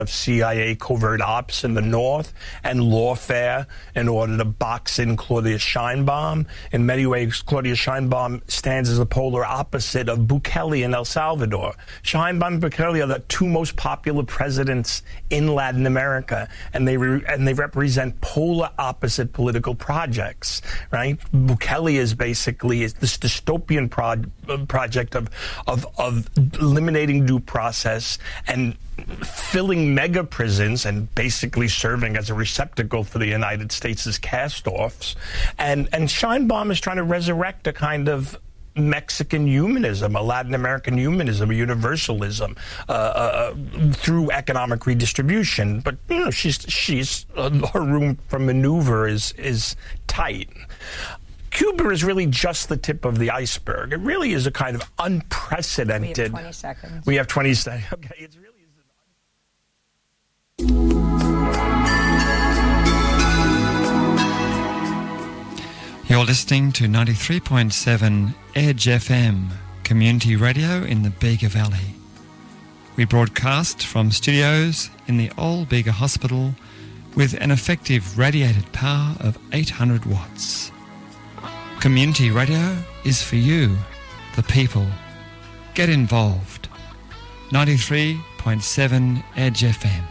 of CIA covert ops in the north and lawfare in order to box in Claudia Sheinbaum. In many ways, Claudia Sheinbaum stands as the polar opposite of Bukele in El Salvador. Sheinbaum and Bukele are the two most popular presidents in Latin America, and they represent polar opposite political projects, right? Bukele is basically this dystopian project of eliminating due process and filling mega prisons and basically serving as a receptacle for the United States' cast-offs. And Sheinbaum is trying to resurrect a kind of Mexican humanism, a Latin American humanism, a universalism through economic redistribution. But she's her room for maneuver is tight. Cuba is really just the tip of the iceberg. It really is a kind of unprecedented. We have 20 seconds. We have 20 seconds. Okay, it's really. You're listening to 93.7 Edge FM, community radio in the Bega Valley. We broadcast from studios in the old Bega Hospital with an effective radiated power of 800 watts. Community radio is for you, the people. Get involved. 93.7 Edge FM.